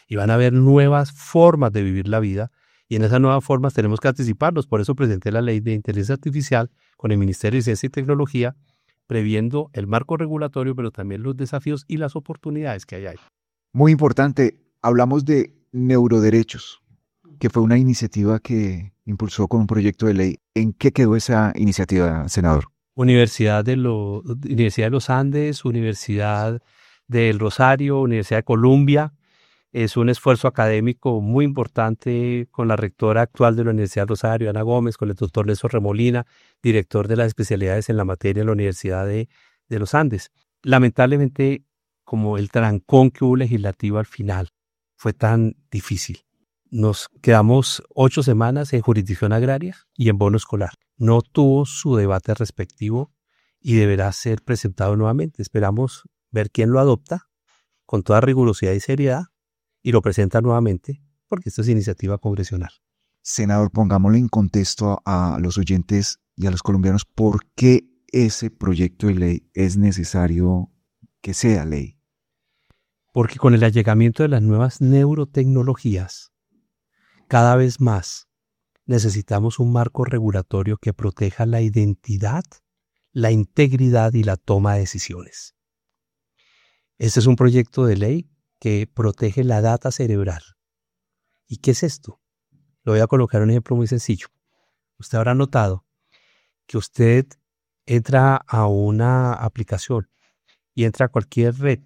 y van a haber nuevas formas de vivir la vida, y en esas nuevas formas tenemos que anticiparnos. Por eso presenté la ley de inteligencia artificial con el Ministerio de Ciencia y Tecnología, previendo el marco regulatorio, pero también los desafíos y las oportunidades que hay ahí. Muy importante, hablamos de neuroderechos, que fue una iniciativa que impulsó con un proyecto de ley. ¿En qué quedó esa iniciativa, senador? Universidad de los Andes, Universidad del Rosario, Universidad de Columbia. Es un esfuerzo académico muy importante con la rectora actual de la Universidad del Rosario, Ana Gómez, con el doctor Néstor Remolina, director de las especialidades en la materia en la Universidad de los Andes. Lamentablemente, como el trancón que hubo legislativo al final fue tan difícil, nos quedamos 8 semanas en jurisdicción agraria y en bono escolar. No tuvo su debate respectivo y deberá ser presentado nuevamente. Esperamos ver quién lo adopta con toda rigurosidad y seriedad y lo presenta nuevamente, porque esto es iniciativa congresional. Senador, pongámosle en contexto a los oyentes y a los colombianos por qué ese proyecto de ley es necesario que sea ley. Porque con el allegamiento de las nuevas neurotecnologías, cada vez más necesitamos un marco regulatorio que proteja la identidad, la integridad y la toma de decisiones. Este es un proyecto de ley que protege la data cerebral. ¿Y qué es esto? Lo voy a colocar un ejemplo muy sencillo. Usted habrá notado que usted entra a una aplicación y entra a cualquier red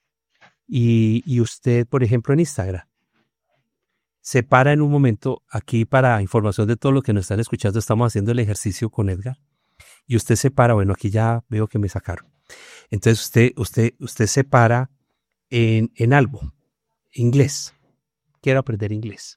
y usted, por ejemplo, en Instagram, se para en un momento, aquí para información de todos los que nos están escuchando, estamos haciendo el ejercicio con Edgar, y usted se para, bueno, aquí ya veo que me sacaron. Entonces usted se para en algo, inglés, quiero aprender inglés.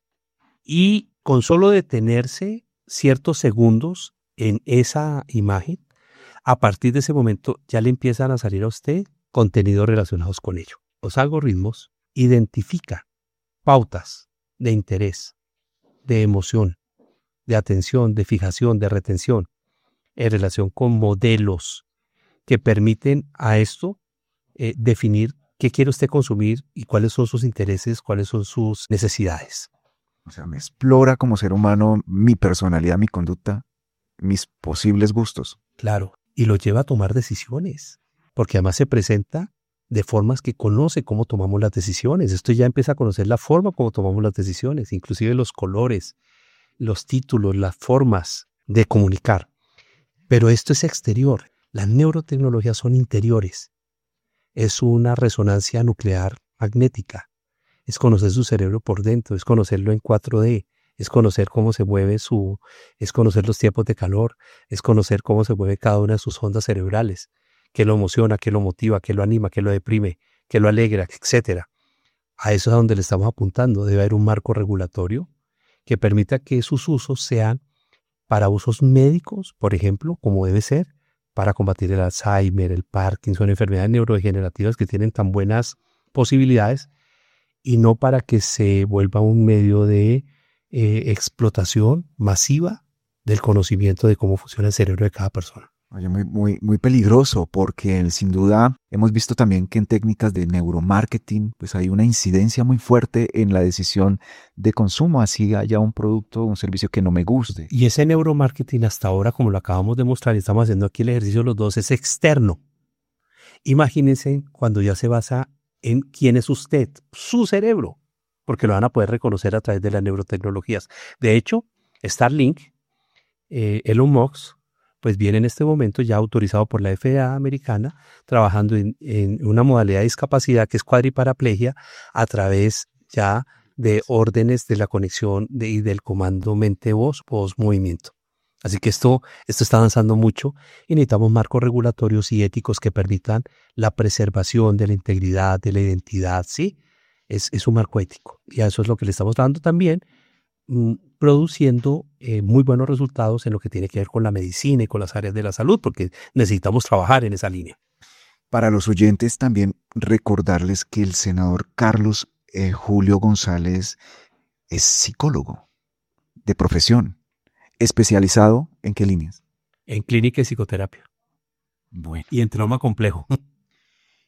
Y con solo detenerse ciertos segundos en esa imagen, a partir de ese momento ya le empiezan a salir a usted contenidos relacionados con ello. Los algoritmos identifican pautas de interés, de emoción, de atención, de fijación, de retención, en relación con modelos que permiten a esto definir qué quiere usted consumir y cuáles son sus intereses, cuáles son sus necesidades. O sea, me explora como ser humano mi personalidad, mi conducta, mis posibles gustos. Claro, y lo lleva a tomar decisiones, porque además se presenta de formas que conoce cómo tomamos las decisiones. Esto ya empieza a conocer la forma como tomamos las decisiones, inclusive los colores, los títulos, las formas de comunicar. Pero esto es exterior. Las neurotecnologías son interiores. Es una resonancia nuclear magnética. Es conocer su cerebro por dentro, es conocerlo en 4D, es conocer cómo se mueve es conocer los tiempos de calor, es conocer cómo se mueve cada una de sus ondas cerebrales, qué lo emociona, qué lo motiva, qué lo anima, qué lo deprime, qué lo alegra, etc. A eso es a donde le estamos apuntando. Debe haber un marco regulatorio que permita que sus usos sean para usos médicos, por ejemplo, como debe ser, para combatir el Alzheimer, el Parkinson, enfermedades neurodegenerativas que tienen tan buenas posibilidades, y no para que se vuelva un medio de explotación masiva del conocimiento de cómo funciona el cerebro de cada persona. Oye, muy peligroso, porque sin duda hemos visto también que en técnicas de neuromarketing pues hay una incidencia muy fuerte en la decisión de consumo, así haya un producto o un servicio que no me guste. Y ese neuromarketing hasta ahora, como lo acabamos de mostrar y estamos haciendo aquí el ejercicio los dos, es externo. Imagínense cuando ya se basa en quién es usted, su cerebro, porque lo van a poder reconocer a través de las neurotecnologías. De hecho, Starlink, Elon Musk, pues viene en este momento ya autorizado por la FDA americana, trabajando en una modalidad de discapacidad que es cuadriparaplegia a través ya de órdenes de la conexión y del comando mente-voz, voz-movimiento. Así que esto está avanzando mucho y necesitamos marcos regulatorios y éticos que permitan la preservación de la integridad, de la identidad, ¿sí? Es un marco ético y a eso es lo que le estamos dando también, produciendo muy buenos resultados en lo que tiene que ver con la medicina y con las áreas de la salud, porque necesitamos trabajar en esa línea. Para los oyentes también recordarles que el senador Carlos Julio González es psicólogo de profesión. ¿Especializado en qué líneas? En clínica y psicoterapia. Bueno. Y en trauma complejo.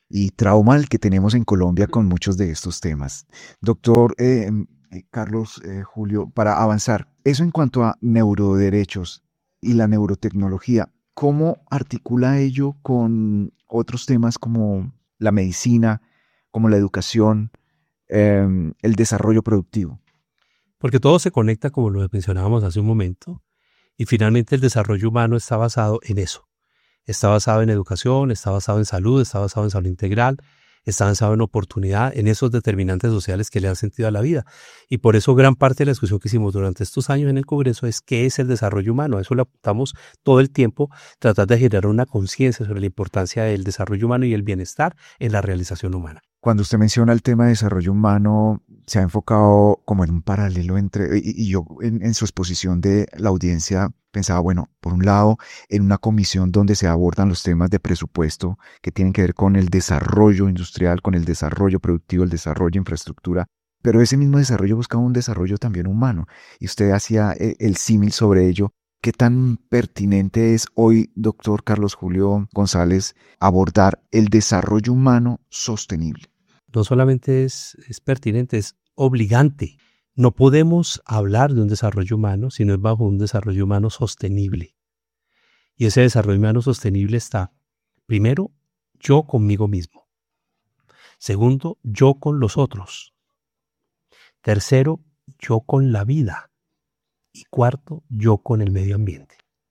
y trauma el que tenemos en Colombia con muchos de estos temas. Doctor Carlos Julio, para avanzar, eso en cuanto a neuroderechos y la neurotecnología, ¿cómo articula ello con otros temas como la medicina, como la educación, el desarrollo productivo? Porque todo se conecta, como lo mencionábamos hace un momento, y finalmente el desarrollo humano está basado en eso. Está basado en educación, está basado en salud, está basado en salud integral, está basado en oportunidad, en esos determinantes sociales que le dan sentido a la vida. Y por eso gran parte de la discusión que hicimos durante estos años en el Congreso es qué es el desarrollo humano. A eso le apuntamos todo el tiempo, tratar de generar una conciencia sobre la importancia del desarrollo humano y el bienestar en la realización humana. Cuando usted menciona el tema de desarrollo humano, se ha enfocado como en un paralelo entre, y yo en su exposición de la audiencia pensaba, bueno, por un lado, en una comisión donde se abordan los temas de presupuesto que tienen que ver con el desarrollo industrial, con el desarrollo productivo, el desarrollo de infraestructura, pero ese mismo desarrollo buscaba un desarrollo también humano. Y usted hacía el símil sobre ello. ¿Qué tan pertinente es hoy, doctor Carlos Julio González, abordar el desarrollo humano sostenible? No solamente es pertinente, es obligante. No podemos hablar de un desarrollo humano si no es bajo un desarrollo humano sostenible. Y ese desarrollo humano sostenible está, primero, yo conmigo mismo. Segundo, yo con los otros. Tercero, yo con la vida. Y cuarto, yo con el medio ambiente.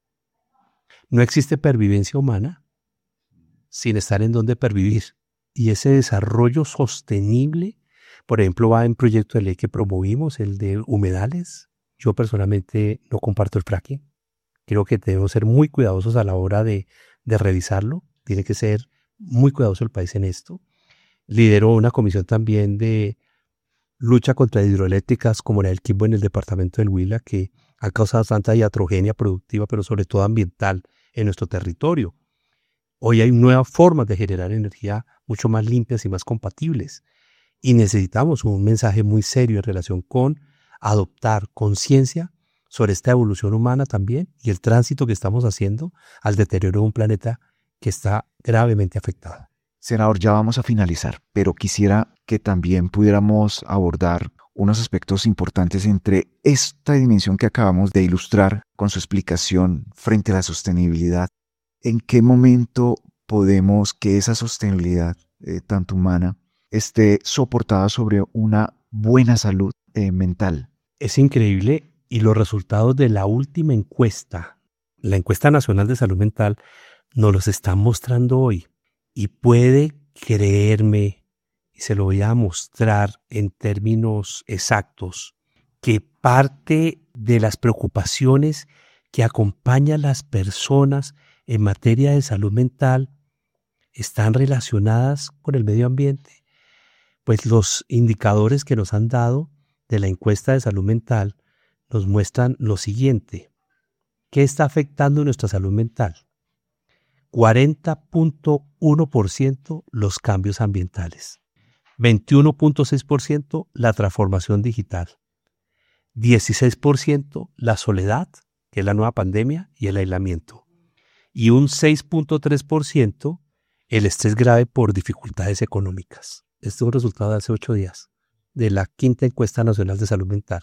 No existe pervivencia humana sin estar en donde pervivir. Y ese desarrollo sostenible, por ejemplo, va en proyecto de ley que promovimos, el de humedales. Yo personalmente no comparto el fracking. Creo que debemos ser muy cuidadosos a la hora de revisarlo. Tiene que ser muy cuidadoso el país en esto. Lideró una comisión también de lucha contra hidroeléctricas como la del Quimbo en el departamento del Huila, que ha causado tanta iatrogenia productiva, pero sobre todo ambiental en nuestro territorio. Hoy hay nuevas formas de generar energía mucho más limpias y más compatibles. Y necesitamos un mensaje muy serio en relación con adoptar conciencia sobre esta evolución humana también y el tránsito que estamos haciendo al deterioro de un planeta que está gravemente afectado. Senador, ya vamos a finalizar, pero quisiera que también pudiéramos abordar unos aspectos importantes entre esta dimensión que acabamos de ilustrar con su explicación frente a la sostenibilidad. ¿En qué momento podemos que esa sostenibilidad, tanto humana, esté soportada sobre una buena salud mental? Es increíble y los resultados de la última encuesta, la encuesta nacional de salud mental, nos los están mostrando hoy. Y puede creerme, y se lo voy a mostrar en términos exactos, que parte de las preocupaciones que acompañan a las personas en materia de salud mental están relacionadas con el medio ambiente. Pues los indicadores que nos han dado de la encuesta de salud mental nos muestran lo siguiente. ¿Qué está afectando nuestra salud mental? 40.1% los cambios ambientales, 21.6% la transformación digital, 16% la soledad, que es la nueva pandemia, y el aislamiento, y un 6.3% el estrés grave por dificultades económicas. Este es un resultado de hace 8 días, de la quinta encuesta nacional de salud mental.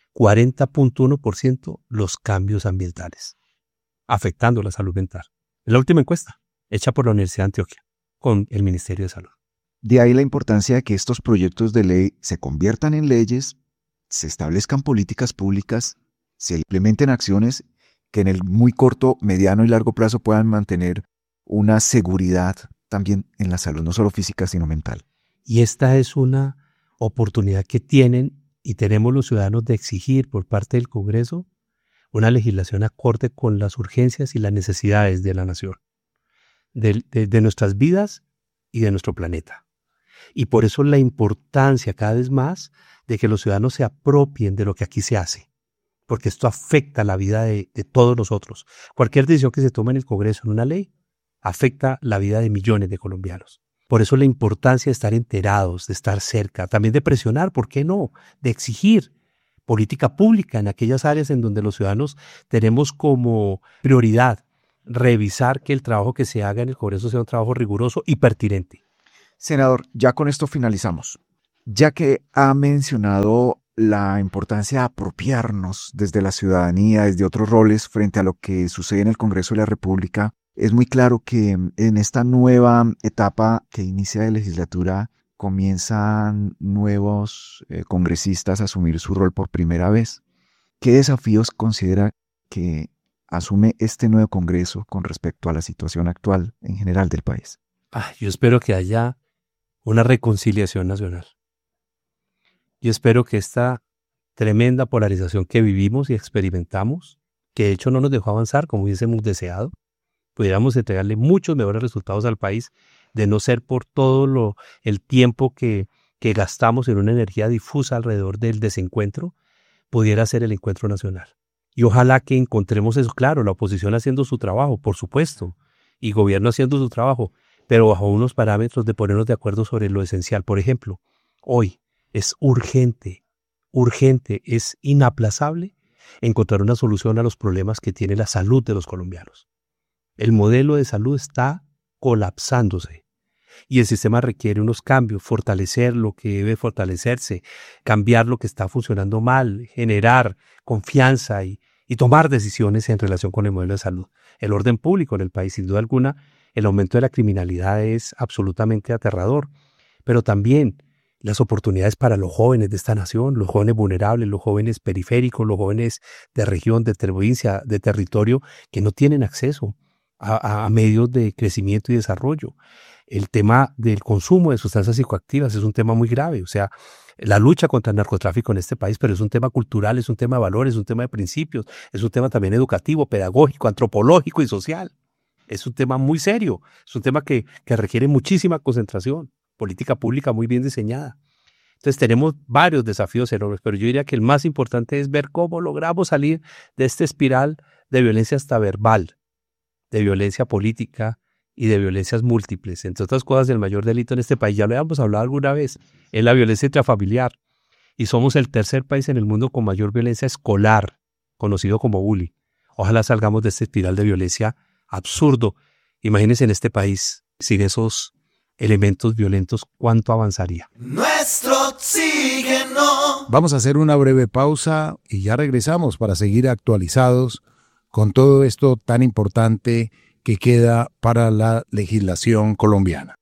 40.1% los cambios ambientales, afectando la salud mental. Es la última encuesta, hecha por la Universidad de Antioquia, con el Ministerio de Salud. De ahí la importancia de que estos proyectos de ley se conviertan en leyes, se establezcan políticas públicas, se implementen acciones que en el muy corto, mediano y largo plazo puedan mantener una seguridad también en la salud, no solo física, sino mental. Y esta es una oportunidad que tienen y tenemos los ciudadanos de exigir por parte del Congreso una legislación acorde con las urgencias y las necesidades de la nación, de nuestras vidas y de nuestro planeta. Y por eso la importancia cada vez más de que los ciudadanos se apropien de lo que aquí se hace, porque esto afecta la vida de todos nosotros. Cualquier decisión que se tome en el Congreso en una ley afecta la vida de millones de colombianos. Por eso la importancia de estar enterados, de estar cerca, también de presionar, ¿por qué no?, de exigir política pública en aquellas áreas en donde los ciudadanos tenemos como prioridad revisar que el trabajo que se haga en el Congreso sea un trabajo riguroso y pertinente. Senador, ya con esto finalizamos. Ya que ha mencionado la importancia de apropiarnos desde la ciudadanía, desde otros roles frente a lo que sucede en el Congreso de la República, es muy claro que en esta nueva etapa que inicia de legislatura comienzan nuevos congresistas a asumir su rol por primera vez. ¿Qué desafíos considera que asume este nuevo Congreso con respecto a la situación actual en general del país? Yo espero que haya una reconciliación nacional. Yo espero que esta tremenda polarización que vivimos y experimentamos, que de hecho no nos dejó avanzar como hubiésemos deseado, pudiéramos entregarle muchos mejores resultados al país, de no ser por todo el tiempo que gastamos en una energía difusa alrededor del desencuentro, pudiera ser el encuentro nacional. Y ojalá que encontremos eso, claro, la oposición haciendo su trabajo, por supuesto, y gobierno haciendo su trabajo, pero bajo unos parámetros de ponernos de acuerdo sobre lo esencial. Por ejemplo, hoy es urgente, es inaplazable encontrar una solución a los problemas que tiene la salud de los colombianos. El modelo de salud está colapsándose y el sistema requiere unos cambios, fortalecer lo que debe fortalecerse, cambiar lo que está funcionando mal, generar confianza y tomar decisiones en relación con el modelo de salud. El orden público en el país, sin duda alguna, el aumento de la criminalidad es absolutamente aterrador, pero también las oportunidades para los jóvenes de esta nación, los jóvenes vulnerables, los jóvenes periféricos, los jóvenes de región, de provincia, de territorio, que no tienen acceso a medios de crecimiento y desarrollo. El tema del consumo de sustancias psicoactivas es un tema muy grave, o sea, la lucha contra el narcotráfico en este país, pero es un tema cultural, es un tema de valores, es un tema de principios, es un tema también educativo, pedagógico, antropológico y social. Es un tema muy serio, es un tema que requiere muchísima concentración, política pública muy bien diseñada. Entonces tenemos varios desafíos enormes, pero yo diría que el más importante es ver cómo logramos salir de esta espiral de violencia hasta verbal, de violencia política y de violencias múltiples. Entre otras cosas, el mayor delito en este país, ya lo habíamos hablado alguna vez, es la violencia intrafamiliar. Y somos el tercer país en el mundo con mayor violencia escolar, conocido como bullying. Ojalá salgamos de esta espiral de violencia absurdo. Imagínense en este país, sin esos elementos violentos, ¿cuánto avanzaría? Nuestro oxígeno. Vamos a hacer una breve pausa y ya regresamos para seguir actualizados con todo esto tan importante que queda para la legislación colombiana.